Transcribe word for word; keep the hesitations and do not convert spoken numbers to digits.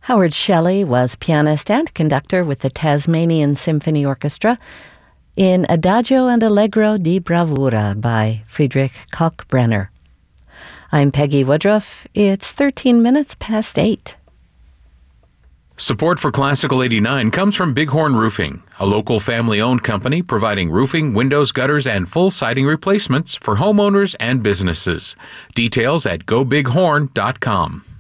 Howard Shelley was pianist and conductor with the Tasmanian Symphony Orchestra in Adagio and Allegro di Bravura by Friedrich Kalkbrenner. I'm Peggy Woodruff. It's thirteen minutes past eight. Support for Classical eighty-nine comes from Bighorn Roofing, a local family-owned company providing roofing, windows, gutters, and full siding replacements for homeowners and businesses. Details at go bighorn dot com.